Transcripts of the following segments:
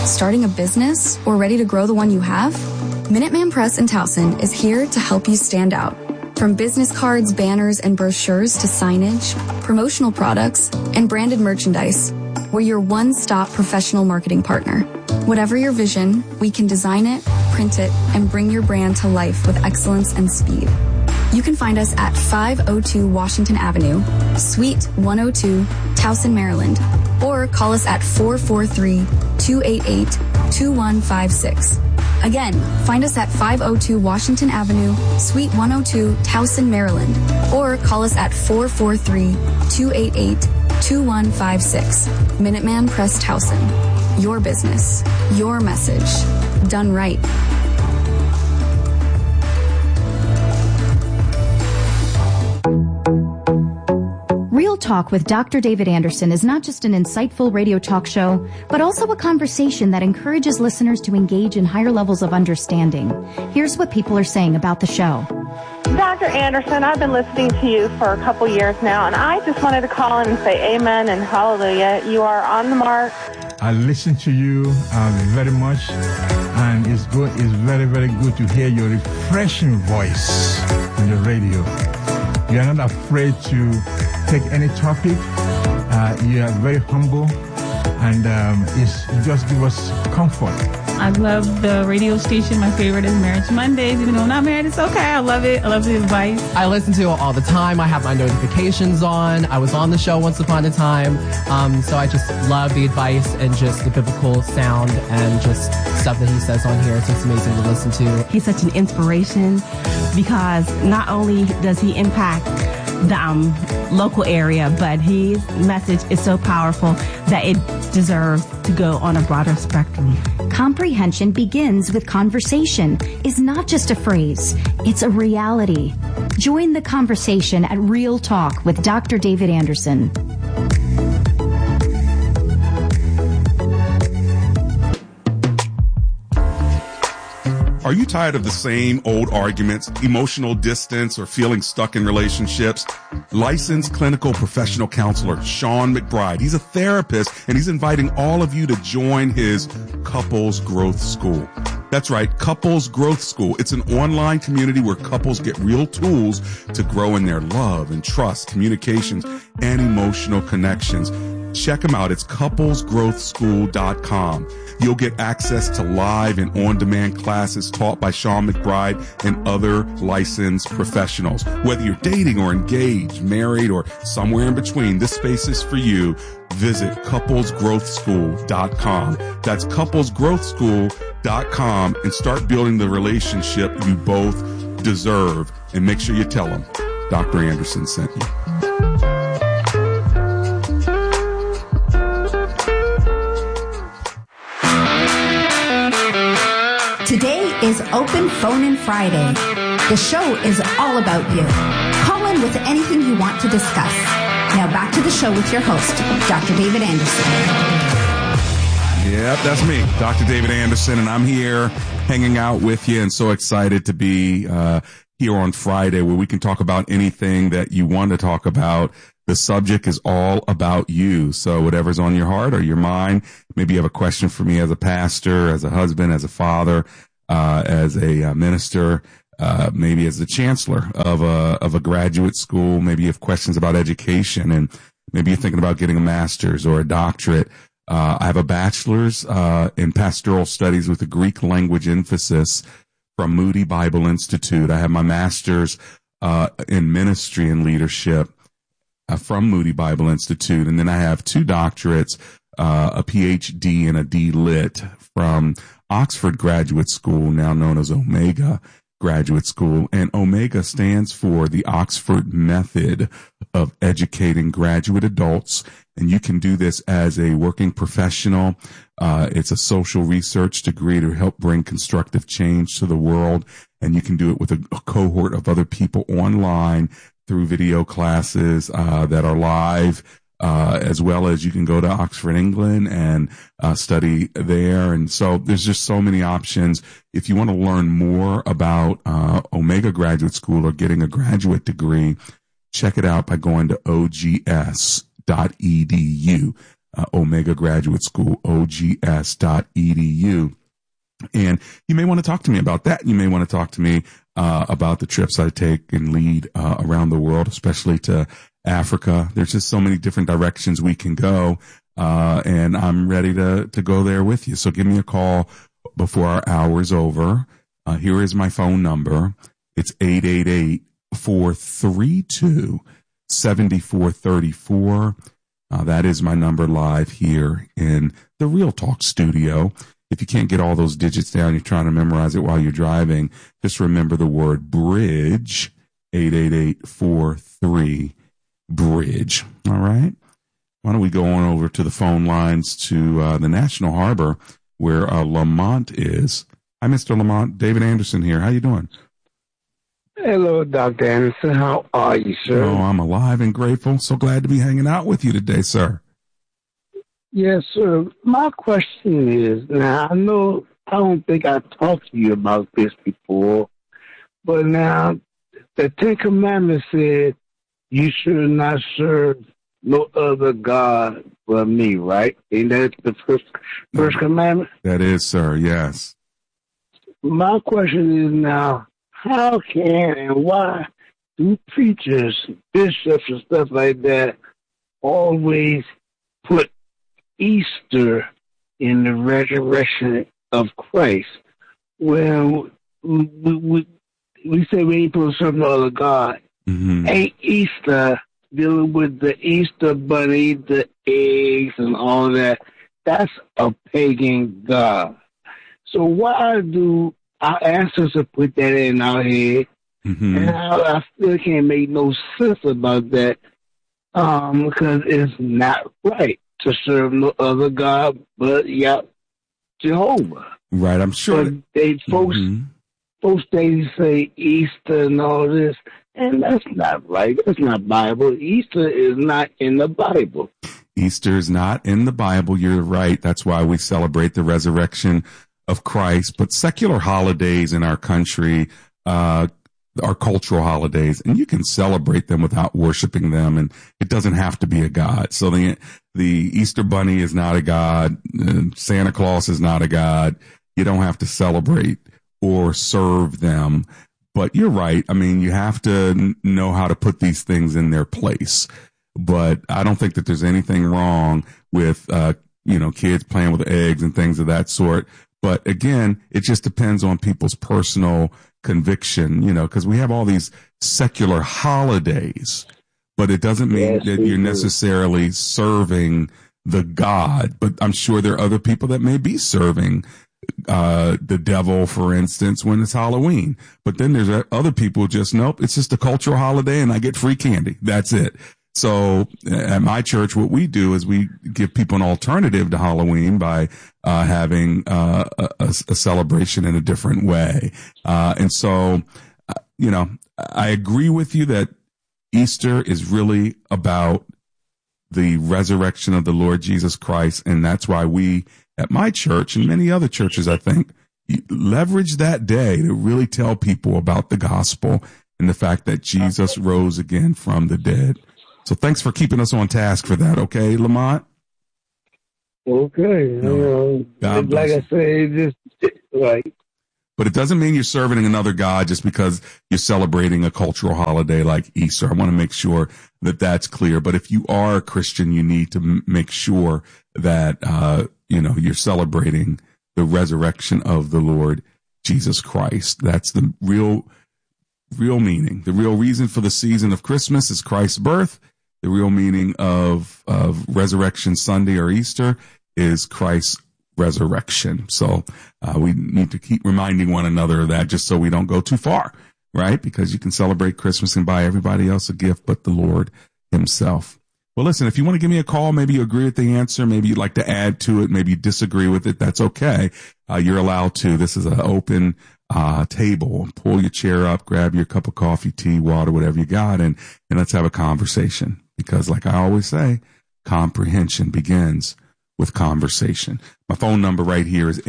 starting a business, or ready to grow the one you have? Minuteman Press in Towson is here to help you stand out. From business cards, banners, and brochures to signage, promotional products, and branded merchandise, we're your one-stop professional marketing partner. Whatever your vision, we can design it, print it, and bring your brand to life with excellence and speed. You can find us at 502 Washington Avenue, Suite 102, Towson, Maryland, or call us at 443-288-2156. Again, find us at 502 Washington Avenue, Suite 102, Towson, Maryland, or call us at 443-288-2156. Minuteman Press Towson. Your business, your message, done right. Real Talk with Dr. David Anderson is not just an insightful radio talk show, but also a conversation that encourages listeners to engage in higher levels of understanding. Here's what people are saying about the show. Dr. Anderson, I've been listening to you for a couple years now, and I just wanted to call in and say amen and hallelujah. You are on the mark. I listen to you very much, and it's very, very good to hear your refreshing voice on the radio. You are not afraid to take any topic. You are very humble, and you just give us comfort. I love the radio station. My favorite is Marriage Mondays. Even though I'm not married, it's okay. I love it. I love the advice. I listen to it all the time. I have my notifications on. I was on the show once upon a time. So I just love the advice and just the biblical sound and just stuff that he says on here. So it's amazing to listen to. He's such an inspiration because not only does he impact the local area, but his message is so powerful that it deserves to go on a broader spectrum. Comprehension begins with conversation is not just a phrase, it's a reality. Join the conversation at Real Talk with Dr. David Anderson. Are you tired of the same old arguments, emotional distance, or feeling stuck in relationships? Licensed clinical professional counselor Sean McBride, he's a therapist, and he's inviting all of you to join his Couples Growth School. That's right, Couples Growth School. It's an online community where couples get real tools to grow in their love and trust, communications, and emotional connections. Check them out. It's couplesgrowthschool.com. You'll get access to live and on-demand classes taught by Sean McBride and other licensed professionals. Whether you're dating or engaged, married, or somewhere in between, this space is for you. Visit couplesgrowthschool.com. That's couplesgrowthschool.com and start building the relationship you both deserve. And make sure you tell them Dr. Anderson sent you. Today is Open Phone-In Friday. The show is all about you. Call in with anything you want to discuss. Now back to the show with your host, Dr. David Anderson. Yep, that's me, Dr. David Anderson, and I'm here hanging out with you and so excited to be here on Friday where we can talk about anything that you want to talk about. The subject is all about you. So whatever's on your heart or your mind, maybe you have a question for me as a pastor, as a husband, as a father, as a minister, maybe as the chancellor of a graduate school. Maybe you have questions about education, and maybe you're thinking about getting a master's or a doctorate. I have a bachelor's in pastoral studies with a Greek language emphasis from Moody Bible Institute. I have my master's in ministry and leadership from Moody Bible Institute. And then I have 2 doctorates, a PhD and a D.Lit from Oxford Graduate School, now known as Omega Graduate School. And Omega stands for the Oxford Method of Educating Graduate Adults. And you can do this as a working professional. It's a social research degree to help bring constructive change to the world. And you can do it with a cohort of other people online through video classes that are live, as well as you can go to Oxford, England and study there. And so there's just so many options. If you want to learn more about Omega Graduate School or getting a graduate degree, check it out by going to ogs.edu. Omega Graduate School, ogs.edu. And you may want to talk to me about that. You may want to talk to me about the trips I take and lead around the world, especially to Africa. There's just so many different directions we can go, and I'm ready to go there with you. So give me a call before our hour's over. Here is my phone number. It's 888-432-7434. That is my number live here in the Real Talk studio. If you can't get all those digits down, you're trying to memorize it while you're driving, just remember the word bridge, 888-43-BRIDGE. All right? Why don't we go on over to the phone lines to the National Harbor where Lamont is. Hi, Mr. Lamont. David Anderson here. How you doing? Hello, Dr. Anderson. How are you, sir? Oh, I'm alive and grateful. So glad to be hanging out with you today, sir. Yes, sir. My question is, now I don't think I talked to you about this before, but now the Ten Commandments said you should not serve no other God but me, right? Ain't that the first commandment? That is, sir, yes. My question is now, how can and why do preachers, bishops, and stuff like that always put Easter in the resurrection of Christ when we say we ain't supposed to serve no other God? Mm-hmm. Ain't Easter dealing with the Easter bunny, the eggs, and all that? That's a pagan god. So why do our ancestors put that in our head? Mm-hmm. And I still can't make no sense about that because it's not right to serve no other God but Jehovah. Right, I'm sure. But folks they say Easter and all this, and that's not right. That's not Bible. Easter is not in the Bible. Easter is not in the Bible. You're right. That's why we celebrate the resurrection of Christ. But secular holidays in our country are cultural holidays, and you can celebrate them without worshiping them, and it doesn't have to be a god. So the Easter Bunny is not a god. Santa Claus is not a god. You don't have to celebrate or serve them. But you're right. I mean, you have to know how to put these things in their place. But I don't think that there's anything wrong with, kids playing with eggs and things of that sort. But again, it just depends on people's personal conviction, because we have all these secular holidays, but it doesn't mean that you're necessarily serving the God. But I'm sure there are other people that may be serving the devil, for instance, when it's Halloween. But then there's other people just, nope, it's just a cultural holiday and I get free candy. That's it. So at my church, what we do is we give people an alternative to Halloween by having a celebration in a different way. And so, I agree with you that Easter is really about the resurrection of the Lord Jesus Christ. And that's why we at my church and many other churches, I think, leverage that day to really tell people about the gospel and the fact that Jesus rose again from the dead. So thanks for keeping us on task for that, okay, Lamont? Okay. Like I said, just right. But it doesn't mean you're serving another God just because you're celebrating a cultural holiday like Easter. I want to make sure that that's clear. But if you are a Christian, you need to make sure that, you're celebrating the resurrection of the Lord Jesus Christ. That's the real meaning. The real reason for the season of Christmas is Christ's birth. The real meaning of Resurrection Sunday or Easter is Christ's resurrection. So we need to keep reminding one another of that just so we don't go too far, right? Because you can celebrate Christmas and buy everybody else a gift but the Lord himself. Well, listen, if you want to give me a call, maybe you agree with the answer, maybe you'd like to add to it, maybe you disagree with it, that's okay. You're allowed to. This is an open table. Pull your chair up, grab your cup of coffee, tea, water, whatever you got, and let's have a conversation. Because like I always say, comprehension begins with conversation. My phone number right here is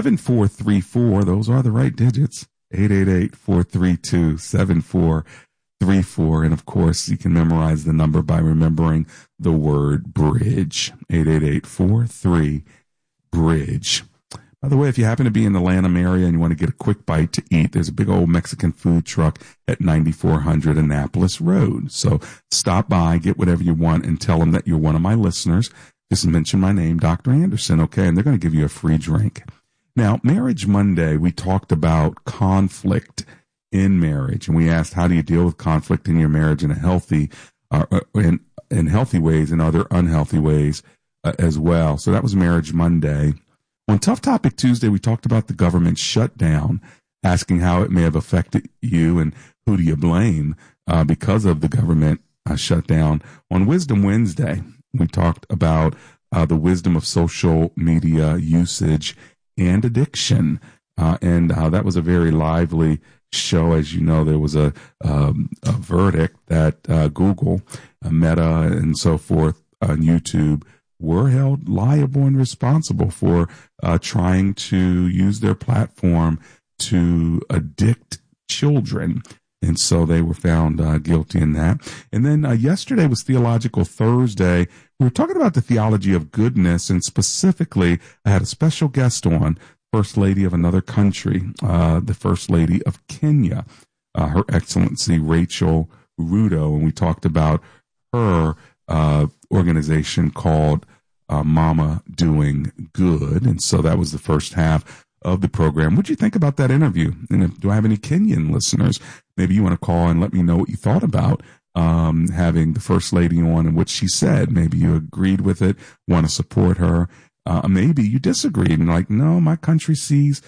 888-432-7434. Those are the right digits. 888-432-7434. And of course, you can memorize the number by remembering the word bridge. 888-43-BRIDGE. By the way, if you happen to be in the Lanham area and you want to get a quick bite to eat, there's a big old Mexican food truck at 9400 Annapolis Road. So stop by, get whatever you want, and tell them that you're one of my listeners. Just mention my name, Dr. Anderson, okay? And they're going to give you a free drink. Now, Marriage Monday, we talked about conflict in marriage, and we asked, how do you deal with conflict in your marriage in a healthy, in healthy ways and other unhealthy ways as well? So that was Marriage Monday. On Tough Topic Tuesday, we talked about the government shutdown, asking how it may have affected you and who do you blame because of the government shutdown. On Wisdom Wednesday, we talked about the wisdom of social media usage and addiction. And that was a very lively show. As you know, there was a verdict that Google, Meta, and so forth on YouTube were held liable and responsible for trying to use their platform to addict children. And so they were found guilty in that. And then yesterday was Theological Thursday. We were talking about the theology of goodness, and specifically, I had a special guest on, First Lady of another country, the First Lady of Kenya, Her Excellency Rachel Ruto, and we talked about her organization called Mama Doing Good. And so that was the first half of the program. What did you think about that interview? And do I have any Kenyan listeners? Maybe you want to call and let me know what you thought about having the First Lady on and what she said. Maybe you agreed with it, want to support her. Maybe you disagreed and like, no, my country sees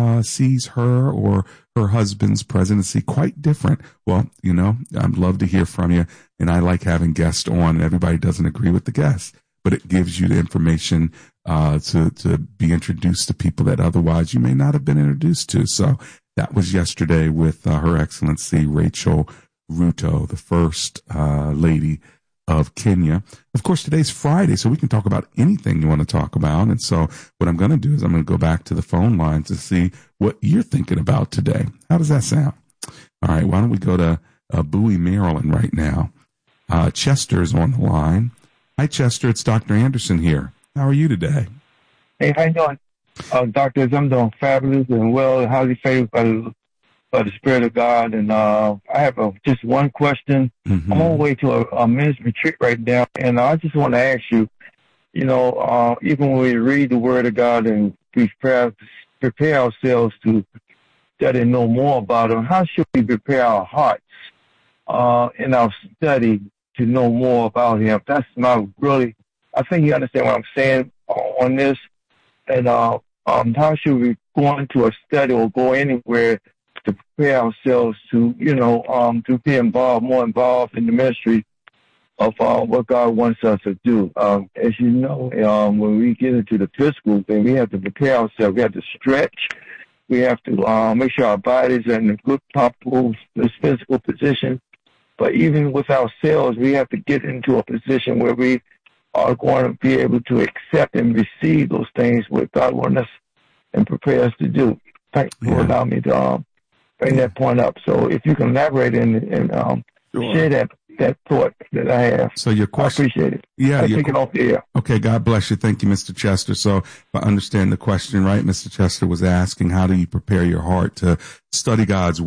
her or her husband's presidency quite different. Well, you know, I'd love to hear from you, and I like having guests on, and everybody doesn't agree with the guests, but it gives you the information to be introduced to people that otherwise you may not have been introduced to. So that was yesterday with Her Excellency Rachel Ruto, the First Lady of Kenya. Of course, today's Friday, so we can talk about anything you want to talk about. And so what I'm going to do is I'm going to go back to the phone lines to see what you're thinking about today. How does that sound? All right, why don't we go to Bowie, Maryland right now. Chester's on the line. Hi, Chester. It's Dr. Anderson here. How are you today? Hey, how you doing? Doctors, I'm doing fabulous and well, highly favored by the Spirit of God. And I have just one question. Mm-hmm. I'm on my way to a men's retreat right now, and I just want to ask you, you know, even when we read the Word of God and we prepare ourselves to study and know more about Him, how should we prepare our hearts in our study to know more about Him? That's my really, I think you understand what I'm saying on this. And how should we go into a study or go anywhere to prepare ourselves to, you know, to be more involved in the ministry of what God wants us to do. As you know, when we get into the physical thing, we have to prepare ourselves. We have to stretch. We have to make sure our bodies are in a good, comfortable, physical position. But even with ourselves, we have to get into a position where we are going to be able to accept and receive those things what God wants us and prepare us to do. Thanks for allowing me to bring that point up. So if you can elaborate and share that thought that I have. So your question, I appreciate it. Yeah. I take it off the air. Okay. God bless you. Thank you, Mr. Chester. So if I understand the question right, Mr. Chester was asking, how do you prepare your heart to study God's